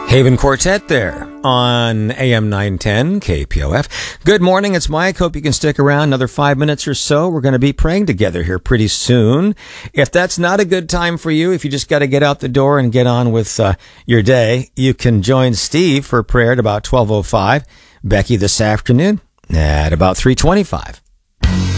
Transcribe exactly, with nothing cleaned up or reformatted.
Haven Quartet there on A M nine ten K P O F. Good morning, it's Mike. Hope you can stick around another five minutes or so. We're going to be praying together here pretty soon. If that's not a good time for you, if you just got to get out the door and get on with uh, your day, you can join Steve for prayer at about twelve oh five. Becky this afternoon at about three twenty-five.